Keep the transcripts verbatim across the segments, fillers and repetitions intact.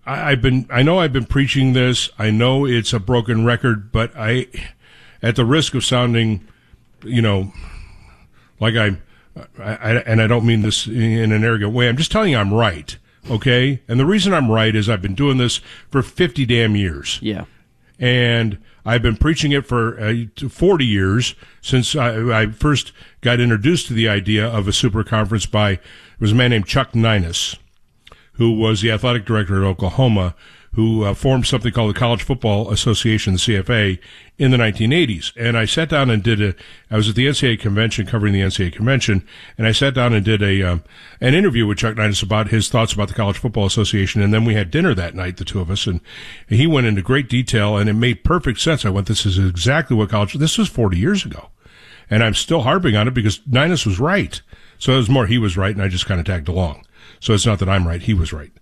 I, I've been, I know I've been preaching this. I know it's a broken record, but I, at the risk of sounding, you know, like I, I, and I don't mean this in an arrogant way. I'm just telling you I'm right. Okay. And the reason I'm right is I've been doing this for fifty damn years. Yeah. And I've been preaching it for uh, forty years since I, I first got introduced to the idea of a super conference by, there was a man named Chuck Ninus, who was the athletic director at Oklahoma, who uh, formed something called the College Football Association, the C F A, in the nineteen eighties. And I sat down and did a, I was at the N C double A convention, covering the N C double A convention, and I sat down and did a, um, an interview with Chuck Ninus about his thoughts about the College Football Association, and then we had dinner that night, the two of us, and he went into great detail, and it made perfect sense. I went, this is exactly what college, this was forty years ago. And I'm still harping on it because Ninus was right. So it was more he was right, and I just kind of tagged along. So it's not that I'm right, he was right.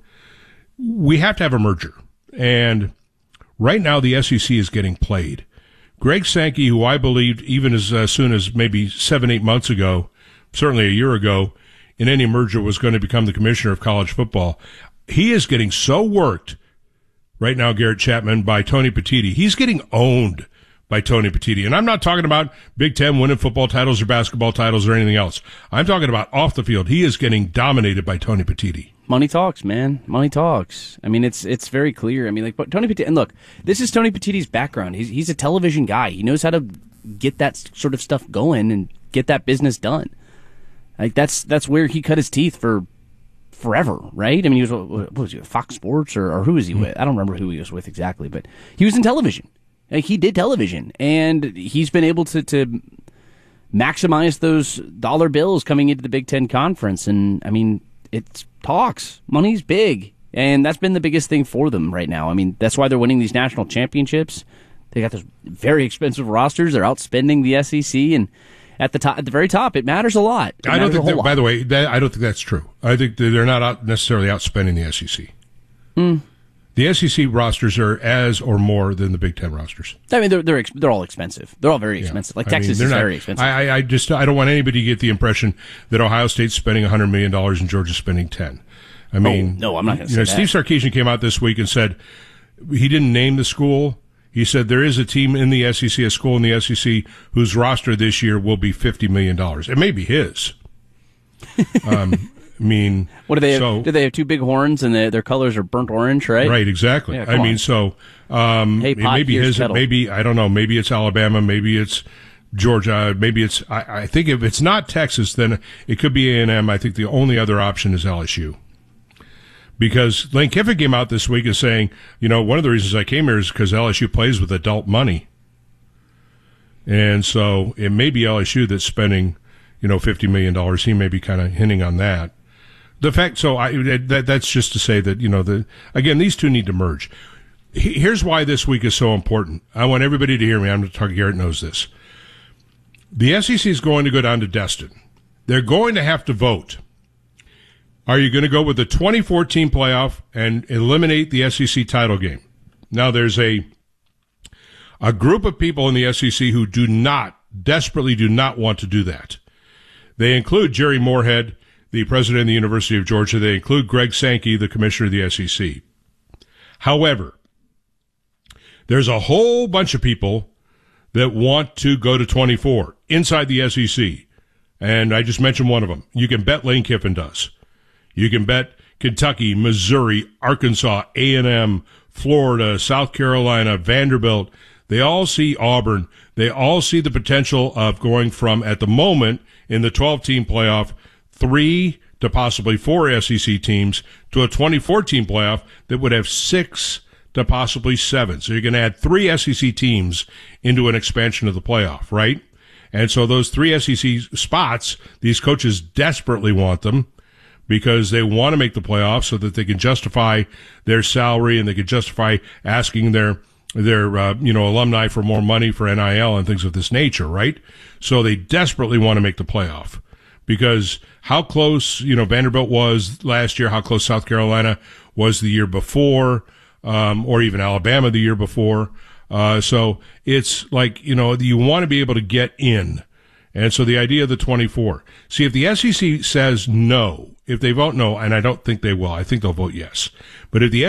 We have to have a merger. And right now the S E C is getting played. Greg Sankey, who I believed even as uh, soon as maybe seven, eight months ago, certainly a year ago, in any merger was going to become the commissioner of college football, he is getting so worked right now, Garrett Chapman, by Tony Petitti. He's getting owned by Tony Petitti. And I'm not talking about Big Ten winning football titles or basketball titles or anything else. I'm talking about off the field. He is getting dominated by Tony Petitti. Money talks, man. Money talks. I mean, it's it's very clear. I mean, like but Tony Petitti. And look, this is Tony Petitti's background. He's he's a television guy. He knows how to get that sort of stuff going and get that business done. Like that's that's where he cut his teeth for forever, right? I mean, he was what was he, Fox Sports or, or who was he with? I don't remember who he was with exactly, but he was in television. Like he did television, and he's been able to to maximize those dollar bills coming into the Big Ten Conference. And I mean, it's talks. Money's big, and that's been the biggest thing for them right now. I mean, that's why they're winning these national championships. They got those very expensive rosters. They're outspending the S E C, and at the top, at the very top, it matters a lot. It I don't think. That, lot. By the way, that, I don't think that's true. I think that they're not out necessarily outspending the S E C. Mm. The S E C rosters are as or more than the Big Ten rosters. I mean, they're they're ex- they're all expensive. They're all very expensive. Yeah. Like I Texas mean, is not, very expensive. I, I just I don't want anybody to get the impression that Ohio State's spending one hundred million dollars and Georgia's spending ten. I mean, oh, no, I'm not going to say that. Steve Sarkisian came out this week and said he didn't name the school. He said there is a team in the S E C, a school in the S E C, whose roster this year will be fifty million dollars. It may be his. um, I mean, what do they have? So, do they have two big horns and they, their colors are burnt orange, right? Right, exactly. Yeah, I mean, on. so um, hey, it may be his. Kettle. Maybe I don't know. Maybe it's Alabama. Maybe it's Georgia. Maybe it's. I, I think if it's not Texas, then it could be A and M. I think the only other option is L S U. Because Lane Kiffin came out this week and saying, you know, one of the reasons I came here is because L S U plays with adult money. And so it may be L S U that's spending, you know, fifty million dollars. He may be kind of hinting on that. The fact, so I, that, that's just to say that, you know, the, again, these two need to merge. Here's why this week is so important. I want everybody to hear me. I'm talking, Garrett knows this. The S E C is going to go down to Destin. They're going to have to vote. Are you going to go with the twenty fourteen playoff and eliminate the S E C title game? Now, there's a a group of people in the S E C who do not, desperately do not want to do that. They include Jerry Moorhead, the president of the University of Georgia. They include Greg Sankey, the commissioner of the S E C. However, there's a whole bunch of people that want to go to twenty-four inside the S E C. And I just mentioned one of them. You can bet Lane Kiffin does. You can bet Kentucky, Missouri, Arkansas, A and M, Florida, South Carolina, Vanderbilt. They all see Auburn. They all see the potential of going from, at the moment, in the twelve-team playoff, three to possibly four S E C teams to a twenty fourteen playoff that would have six to possibly seven. So you're going to add three S E C teams into an expansion of the playoff, right? And so those three S E C spots, these coaches desperately want them, because they want to make the playoffs so that they can justify their salary and they can justify asking their their uh, you know alumni for more money for N I L and things of this nature, right? So they desperately want to make the playoff, because how close you know Vanderbilt was last year, how close South Carolina was the year before, um, or even Alabama the year before. Uh, so it's like you know you want to be able to get in. And so the idea of the twenty-four. See, if the S E C says no, if they vote no, and I don't think they will, I think they'll vote yes. But if the